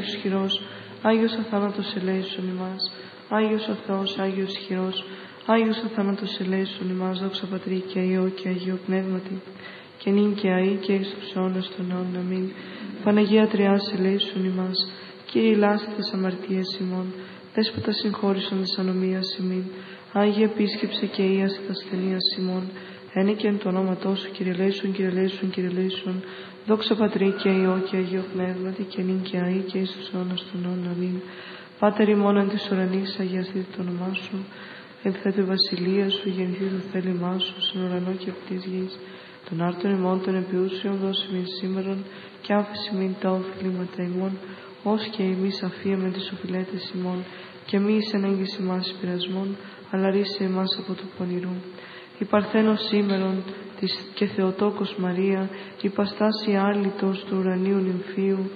Άγιος ισχυρός, Άγιος αθάνατος ελέησον ημάς. Άγιος ο Θεός, Άγιος ισχυρός, Άγιος αθάνατος ελέησον ημάς. Δόξα Πατρί και Υιό και Αγίου Πνεύματι, και νυν και αεί και εις τους αιώνας των αιώνων. Αμήν. Παναγία Τριάς ελέησον ημάς. Κύριε ηλάστη τας αμαρτίας ημών, Δέσποτα συγχώρησον τας ανομίας ημίν. Άγιε επίσκεψε και ίασε τας ασθενείας ημών. Ένε και εν το ονόματό σου, Κύριε ελέησον, Κύριε ελέησον, Κύριε ελέησον. Δόξα Πατρί και Υιό και Αγίου Πνεύματι, και νυν και αεί και εις τους αιώνας των αιώνων. Αμήν. Πάτερ ημών εν της ουρανής, αγιαστείτε το όνομά σου. Ελθέτω η βασιλεία σου, γεννηθεί το θέλημά σου, στον ουρανό και επί της γης. Των άρτων ημών των επιούσιων δώσε μην σήμερον, και άφησε μην τα οφειλήματα ημών, ως και εμείς αφίεμεν τις οφειλέτες ημών, και μη εις ενέγγιση μας πειρασμών, αλλά ρίσε εμάς από του πονηρού. Η Παρθένος σήμερον και Θεοτόκος Μαρία, η παστάση άλυτος του ουρανίου νυμφίου,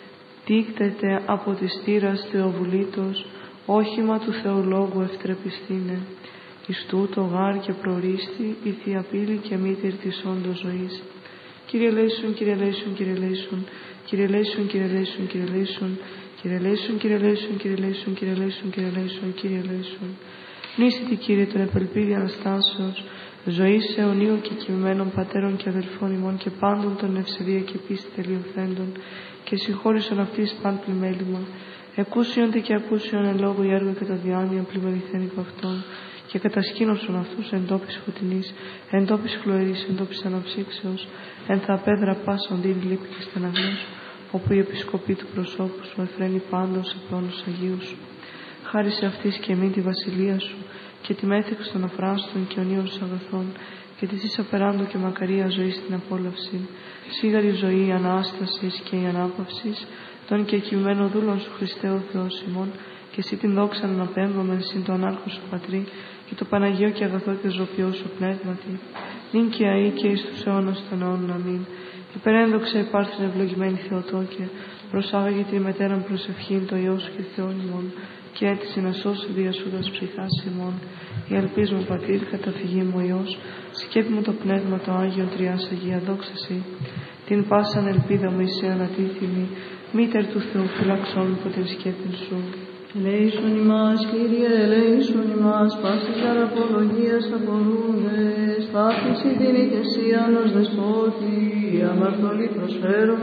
τίκτεται από της στήρας Θεοβουλήτος, όχημα του Θεολόγου ευτρεπιστήνε. Εις τούτο γάρ και προρίστη, η Θεία Πύλη και μήτηρ της όντως ζωής. Κύριε ελέησον, Κύριε ελέησον, Κύριε ελέησον, Κύριε ελέησον, Κύριε ελέησον, Κύριε ελέησον, Κύριε ελέησον, Κύριε ελέησον, Κύριε ελέησον, Κύριε ελέησον, Κύριε ελέησον, Κύριε ελέησον. Μνήσθητη, Κύριε, τον επελπίδη Αναστάσεως, ζωής αιωνίου και κοιμημένων πατέρων και αδελφών ημών και πάντων των ευσεβία και πίστη τελειωθέντων, και συγχώρησον αυτής παν πλημέλημα. Εκούσιοντε και ακούσιον εν λόγω η έργο και τα διάνοια πλημεληθέν υπ' αυτών, και κατασκήνωσον αυτούς εν τόπης φωτεινής, εν τόπης χλωερής, εν τόπης αναψύξεως, εν θα απέδρα πάσον την λύπη και στεναγμός, όπου η επισκοπή του προσώπου σου εφραίνει πάντως από όνους Αγίου σου. Χάρισε αυτής και εμείς τη βασιλεία σου, και τη μέθηξη των αφράστων και ονείων αγαθών, και τη εις απεράντου και μακαρία ζωή στην απόλαυση, σίγαρη ζωή η Ανάστασης και η ανάπαυσης, των και κοιμμένων δούλων σου Χριστέ ο Θεός ημών, και εσύ την δόξα να αναπέμπομεν συν το ανάρχο σου Πατρί, και το Παναγίο και αγαθό και ζωπιό σου Πνεύματι, νυν και αεί και εις τους αιώνας των αιώνων. Αμήν. Υπερένδοξα υπάρχειν ευλογημένη Θεοτόκε, προσάγαγε την μετέραν προσευχήν το Υιό σου και Θεόν ημών, και έτησε να σώσει διασούδας ψυχάς ημών. Η ελπίς μου Πατήρ, καταφυγή μου Υιός, σκέπη μου το Πνεύμα το Άγιο Τριάς Αγία, δόξα σοι. Την πάσαν ελπίδα μου είσαι ανατίθυμη, μήτερ του Θεού φυλαξόν από την σκέπη σου. Ελέησον ημάς, Κύριε, ελέησον ημάς, πάσης αραπολογίας απορούντες, θαύτιση την ηγεσία ως δεσπότη, αμαρτωλή προσφέρομαι.